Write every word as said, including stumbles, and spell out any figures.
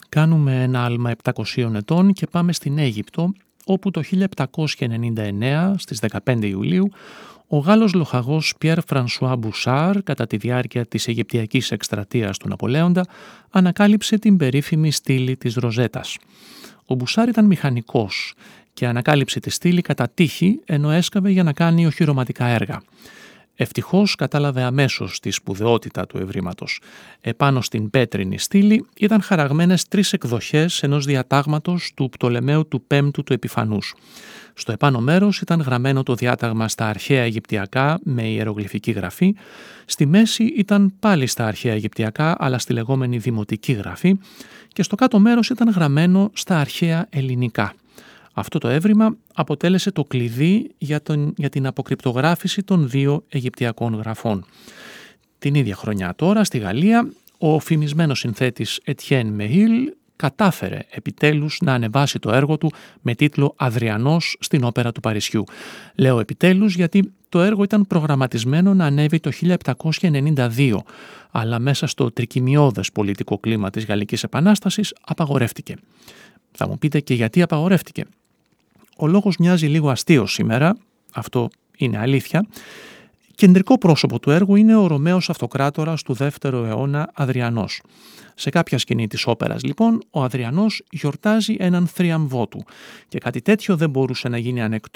Κάνουμε ένα άλμα επτακοσίων ετών και πάμε στην Αίγυπτο, όπου το χίλια επτακόσια ενενήντα εννέα, στις δεκαπέντε Ιουλίου, ο Γάλλος λοχαγός Πιέρ Φρανσουά Μπουσάρ, κατά τη διάρκεια της Αιγυπτιακής εκστρατείας του Ναπολέοντα, ανακάλυψε την περίφημη στήλη της Ροζέτας. Ο Μπουσάρ ήταν μηχανικός και ανακάλυψε τη στήλη κατά τύχη, ενώ έσκαβε για να κάνει οχυρωματικά έργα. Ευτυχώς κατάλαβε αμέσως τη σπουδαιότητα του ευρήματος. Επάνω στην πέτρινη στήλη ήταν χαραγμένες τρεις εκδοχές ενός διατάγματος του Πτολεμαίου του πέμπτου του Επιφανούς. Στο επάνω μέρος ήταν γραμμένο το διάταγμα στα αρχαία Αιγυπτιακά με ιερογλυφική γραφή, στη μέση ήταν πάλι στα αρχαία Αιγυπτιακά αλλά στη λεγόμενη δημοτική γραφή και στο κάτω μέρος ήταν γραμμένο στα αρχαία ελληνικά. Αυτό το έβριμα αποτέλεσε το κλειδί για, τον, για την αποκρυπτογράφηση των δύο Αιγυπτιακών γραφών. Την ίδια χρονιά τώρα στη Γαλλία ο φημισμένος συνθέτης Ετιέν Μεήλ κατάφερε επιτέλους να ανεβάσει το έργο του με τίτλο «Αδριανός» στην Όπερα του Παρισιού. Λέω επιτέλους γιατί το έργο ήταν προγραμματισμένο να ανέβει το χίλια επτακόσια ενενήντα δύο, αλλά μέσα στο τρικυμιώδες πολιτικό κλίμα της Γαλλικής Επανάστασης απαγορεύτηκε. Θα μου πείτε και γιατί απαγορεύτηκε. Ο λόγος μοιάζει λίγο αστείος σήμερα, αυτό είναι αλήθεια. Κεντρικό πρόσωπο του έργου είναι ο Ρωμαίος Αυτοκράτορας του δεύτερου αιώνα Αδριανός. Σε κάποια σκηνή της όπερας λοιπόν ο Αδριανός γιορτάζει έναν θρίαμβό του και κάτι τέτοιο δεν μπορούσε να γίνει